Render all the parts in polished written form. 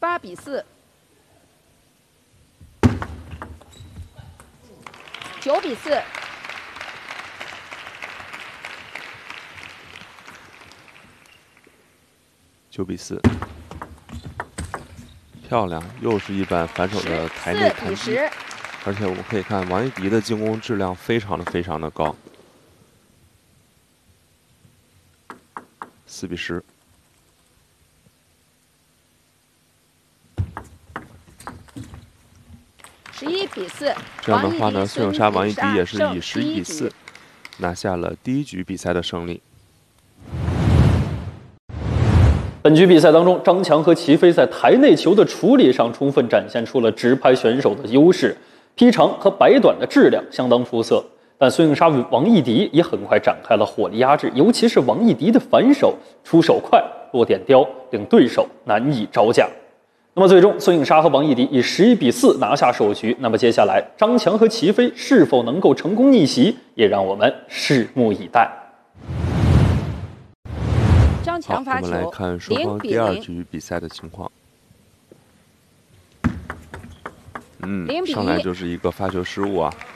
8比4。9比4。 9比4。漂亮，又是一板反手的台内弹击。而且我们可以看王艺迪的进攻质量非常的高。4比10。 11比4。 这样的话呢，孙颖莎、王艺迪也是以11比4拿下了第1局比赛的胜利。 本局比赛当中，张强和齐飞在台内球的处理上充分展现出了直拍选手的优势，劈长和摆短的质量相当出色。但孙颖莎与王艺迪也很快展开了火力压制，尤其是王艺迪的反手出手快，落点刁，令对手难以招架。那么最终，孙颖莎和王艺迪以11比4拿下首局。那么接下来，张强和齐飞是否能够成功逆袭，也让我们拭目以待。 张强发球， 我们来看双方第2局比赛的情况。上来就是一个发球失误啊。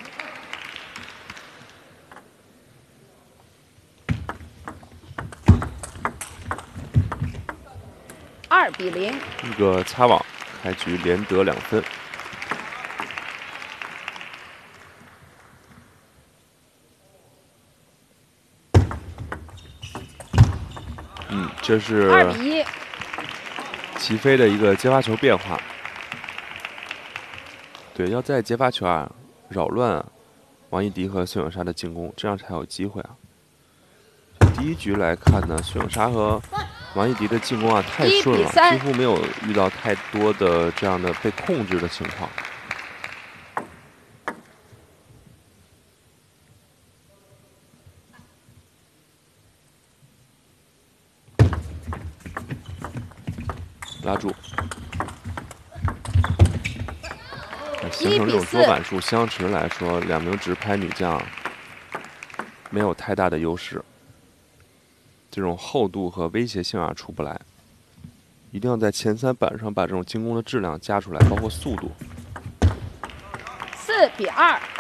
2比0。 一个擦网，开局连得2分。这是 2比1。 齐飞的一个接发球变化。对，要在接发球啊，扰乱王艺迪和孙颖莎的进攻，这样才有机会啊。第1局来看呢，孙颖莎和王艺迪的进攻啊太顺了，几乎没有遇到太多的这样的被控制的情况。拉住，形成这种桌板数相持来说，2名直拍女将没有太大的优势。这种厚度和威胁性啊出不来，一定要在前3板上把这种进攻的质量加出来，包括速度。 4比2。